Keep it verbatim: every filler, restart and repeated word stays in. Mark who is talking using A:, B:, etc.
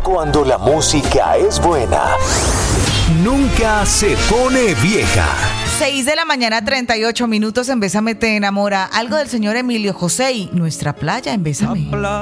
A: Cuando la música es buena, nunca se pone vieja.
B: seis de la mañana, treinta y ocho minutos en Bésame te enamora. Algo del señor Emilio José y Nuestra Playa en Bésame.